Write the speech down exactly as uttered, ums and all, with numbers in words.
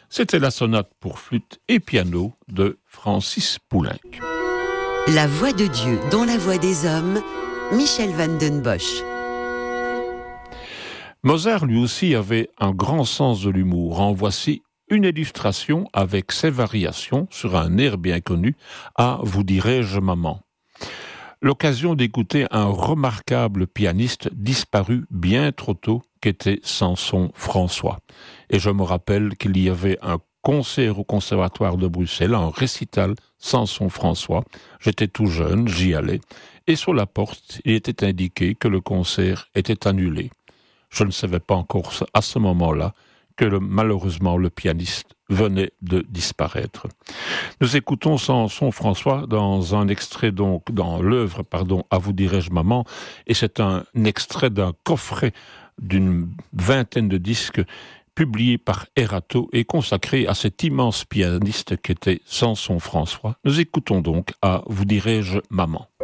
C'était la sonate pour flûte et piano de Francis Poulenc. La voix de Dieu dans la voix des hommes, Michel van den Bosch. Mozart lui aussi avait un grand sens de l'humour. En voici une illustration avec ses variations sur un air bien connu, à Vous dirai-je maman. L'occasion d'écouter un remarquable pianiste disparu bien trop tôt qu'était Samson François. Et je me rappelle qu'il y avait un concert au Conservatoire de Bruxelles, un récital Samson François. J'étais tout jeune, j'y allais. Et sur la porte, il était indiqué que le concert était annulé. Je ne savais pas encore à ce moment-là que le, malheureusement le pianiste venait de disparaître. Nous écoutons Samson François dans un extrait donc dans l'œuvre pardon À vous dirai-je maman, et c'est un extrait d'un coffret d'une vingtaine de disques publié par Erato et consacré à cet immense pianiste qu'était Samson François. Nous écoutons donc À vous dirai-je maman.